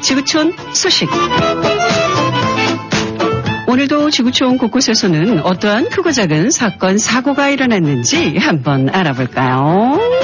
지구촌 소식. 오늘도 지구촌 곳곳에서는 어떠한 크고 작은 사건, 사고가 일어났는지 한번 알아볼까요?